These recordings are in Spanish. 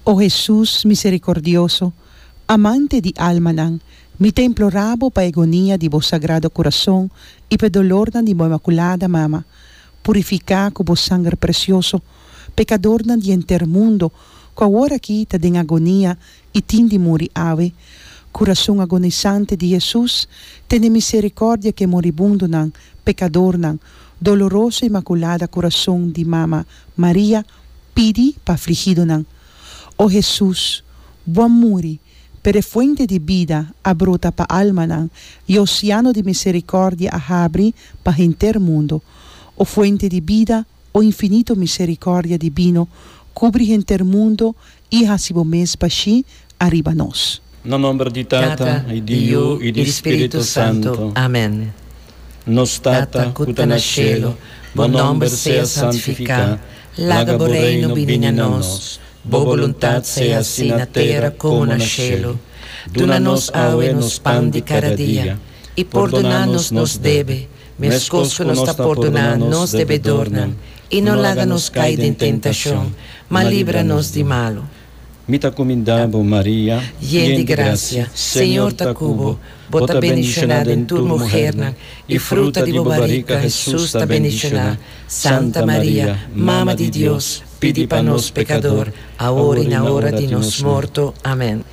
Oh Jesús misericordioso, amante di alma, mi te implorabo pa agonia di vos sagrado corazón y pe dolor di bo inmaculada mama, purifica con vos sangue precioso, pecador di enter mundo, qua ora quita den agonia y tindi muri ave, corazón agonizante di Jesús, tene misericordia que moribundo pecador doloroso inmaculada corazón di mama María, pidi pa afligido Oh Jesús, buen muri, per fuente di vida abrota pa alma y océano de misericordia abri pa enter mundo. O fuente di vida, o infinito misericordia divino, cubri enter mundo y hasibo mes pa shi arriba nos. No nombre di Tata, e di Io, e di Spirito Santo. Amen. Nos Tata, cuta na cielo, bon nombre sea santificat, lagabo reino vini a nos, bo voluntad sea así na terra como na cielo. Dona-nos aue nos pan de cada dia, e perdona-nos nos debe, mescos que nos está perdonando nos devedornan, e não laga-nos cair em tentação, mas livra-nos de malo. Mita comindabo Maria, llena de gracia, Senhor ta cubo, bota bendicionada em tu mujer, e fruta de bobarica Jesus ta bendicionada. Santa Maria, Mama de Deus, pedi para nós pecador, agora e na hora de nos morto. Amém.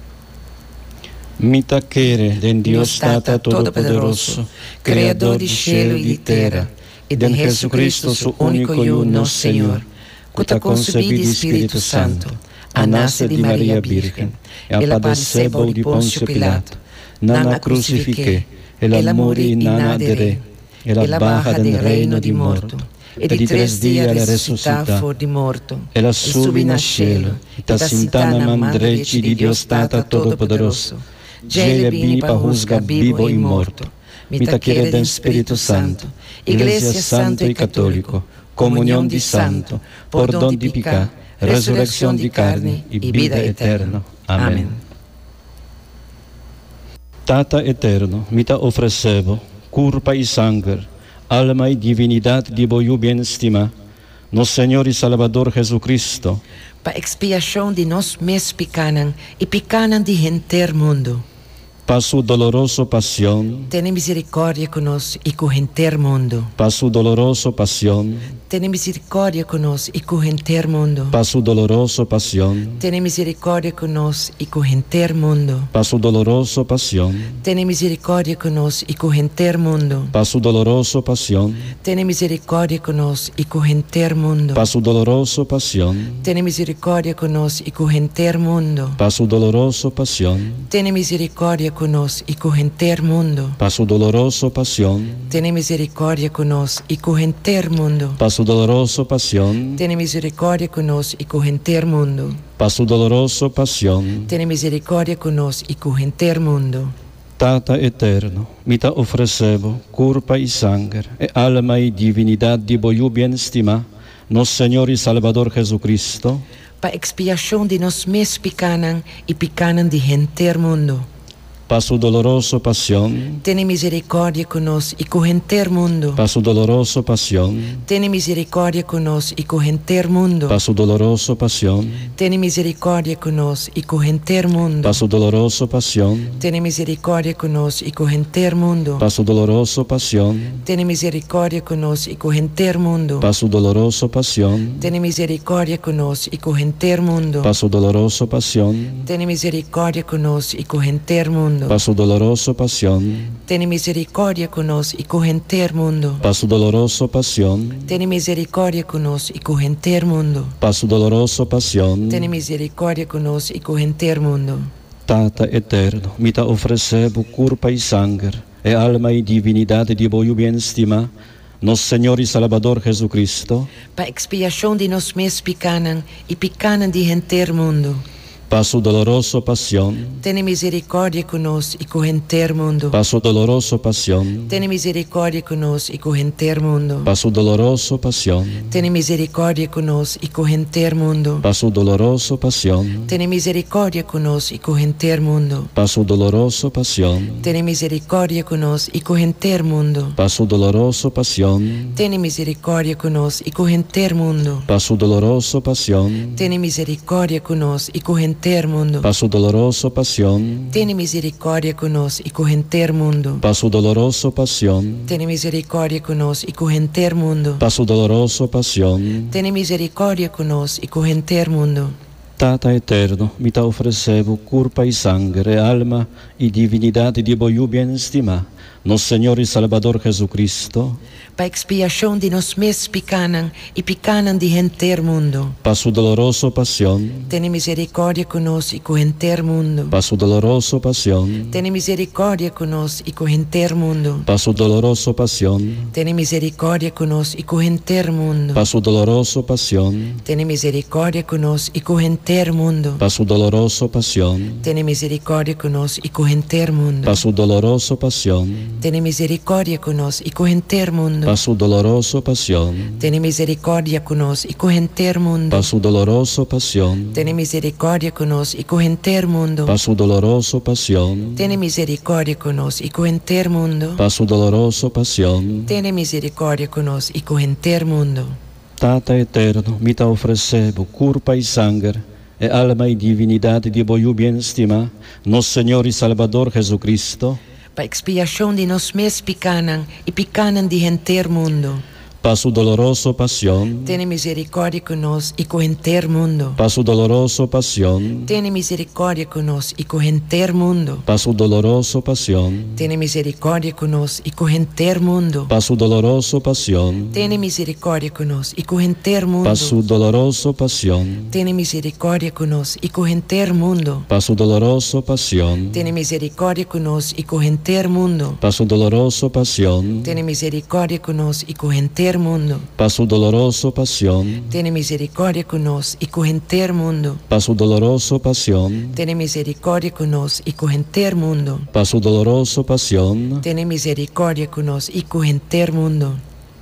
Mita quere den Dios Tata Todopoderoso, Criador de cielo e de terra, e de Jesucristo su único e uno Senhor, que ta concebido de Espírito Santo, a nasce de Maria Virgem, ela padeceu de Pôncio Pilato, nana crucifique, ela morì e nana adere, ela barra del reino di morto, e di 3 dias ela ressuscita de morto, ela subi na cielo, e ta sintana mandreci di Dios Tata Todopoderoso, Gele bini pa juzga vivo e morto. Mita quiere den Espírito Santo, Iglesia Santo e Católico, comunión di Santo, perdón di pecado, resurrección di carne e vida eterna. Amén. Tata eterno, mita ofrecevo, curpa e sangue, alma e divinidade de voio bien estima, nos Senhor e Salvador Jesucristo, pa expiação de nós mes picanan e picanan de enter mundo. Pa su doloroso pasión, Tene misericórdia conosco e com enter mundo. pa su doloroso pasión, Tene misericórdia conosco e com enter mundo. pa su doloroso pasión, Tene misericórdia conosco e com enter mundo. pa su doloroso pasión, Tene misericórdia conosco e com enter mundo. pa su doloroso pasión, Tene misericórdia conosco e com enter mundo. pa su doloroso pasión, Tene misericórdia conosco e com enter mundo. pa su doloroso pasión, Tene misericórdia conosco e com enter mundo. pa su doloroso pasión, Tene misericórdia conosco e com enter mundo. pa su doloroso pasión, Tene misericórdia conosco e com enter mundo. pa su doloroso pasión. Tene misericórdia conosco e com enter mundo. Tata eterno, mita ofrecevo, curpa e sangue, e alma e divinidade de voio bien estima, nos Senhor e Salvador Jesucristo, Pa expiação de nós mes picanan e picanan de enter mundo. pa su doloroso pasión, Tene misericórdia conosco e com enter mundo. pa su doloroso pasión, Tene misericórdia conosco e com enter mundo. pa su doloroso pasión, Tene misericórdia conosco e com enter mundo. pa su doloroso pasión, Tene misericórdia conosco e com enter mundo. pa su doloroso pasión, Tene misericórdia conosco e com enter mundo. pa su doloroso pasión, Tene misericórdia conosco e com enter mundo. pa su doloroso pasión, Tene misericórdia conosco e com enter mundo. pa su doloroso pasión, Tene misericórdia conosco e com enter mundo. pa su doloroso pasión, Tene misericórdia conosco e com enter mundo. pa su doloroso pasión. Tene misericórdia conosco e com enter mundo. Tata eterno, mita ofrecevo curpa e sangue, e alma e divinidade de voio bien estima, nos Senhor e Salvador Jesucristo, Pa expiação de nós mes picanan e picanan de enter mundo. Pa su dolorosa pasión, Tiene misericordia conosco e con enter mundo. pa su dolorosa pasión, Tiene misericordia conosco e con enter mundo. pa su dolorosa pasión, Tiene misericordia conosco e con enter mundo. pa su dolorosa pasión, Tiene misericordia conosco e con enter mundo. pa su dolorosa pasión, Tiene misericordia conosco e con enter mundo. pa su dolorosa pasión, Tiene misericordia conosco e con enter mundo. pa su dolorosa pasión, Tiene misericordia conosco e con enter mundo. pa su dolorosa pasión, Tiene misericordia conosco e con enter mundo. pa su dolorosa pasión, Tiene misericordia conosco e con enter mundo. pa su dolorosa pasión. Tiene misericordia conosco e con enter mundo. Tata eterno, mi te ofrecevo curpa y sangre, alma y divinidad de voyu bien estima, nos Señor y Salvador Jesucristo, Pa expiação de nos mes picanan e picanan de enter mundo. pa su dolorosa pasión, Tiene misericordia conosco e con enter mundo. pa su dolorosa pasión, Tiene misericordia conosco e con enter mundo. pa su dolorosa pasión, Tiene misericordia conosco e con enter mundo. pa su dolorosa pasión, Tiene misericordia conosco e con enter mundo. pa su dolorosa pasión, Tiene misericordia conosco e con enter mundo. pa su dolorosa pasión, Tiene misericordia conosco e con enter mundo. pa su dolorosa pasión, Tiene misericordia conosco e con enter mundo. pa su dolorosa pasión, Tiene misericordia conosco e con enter mundo. pa su dolorosa pasión, Tiene misericordia conosco e con enter mundo. pa su dolorosa pasión. Tiene misericordia conosco e con enter mundo. Tata eterno, mi te ofrecevo curpa y sangre, e alma y divinidad de voyu bien estima, nos Señor y Salvador Jesucristo, Pa expiação de nos mes picanan e picanan de enter mundo. pa su dolorosa pasión, Tiene misericordia conosco e con enter mundo. pa su dolorosa pasión, Tiene misericordia conosco e con enter mundo. pa su dolorosa pasión, Tiene misericordia conosco e con enter mundo. pa su dolorosa pasión, Tiene misericordia conosco e con enter mundo. pa su dolorosa pasión, Tiene misericordia conosco e con enter mundo. pa su dolorosa pasión, Tiene misericordia conosco e con enter mundo. pa su dolorosa pasión, Tiene misericordia conosco e con enter mundo. pa su dolorosa pasión, Tiene misericordia conosco e con enter mundo. pa su dolorosa pasión, Tiene misericordia conosco e con enter mundo. pa su dolorosa pasión. Tiene misericordia conosco e con enter mundo.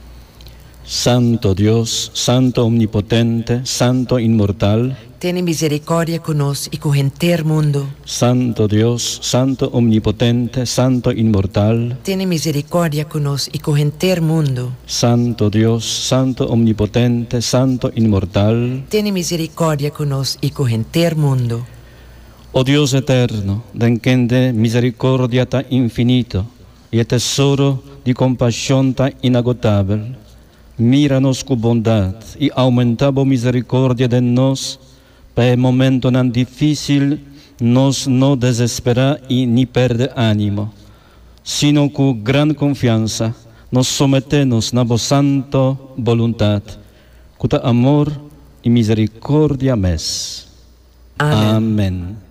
Santo Dios, Santo Omnipotente, Santo Inmortal, Tiene misericordia conosco e con enter mundo. Santo Dios, Santo Omnipotente, Santo Inmortal, Tiene misericordia conosco e con enter mundo. Santo Dios, Santo Omnipotente, Santo Inmortal, Tiene misericordia conosco e con enter mundo. oh Dios eterno, den quien de misericordia tan infinito y tesoro de compasión tan inagotable, míranos con bondad y aumentabo misericordia de nos, para el momento tan difícil nos no desespera y ni perde ánimo, sino con gran confianza nos sometemos a vos santo voluntad, con amor y misericordia mes. Amén. Amén.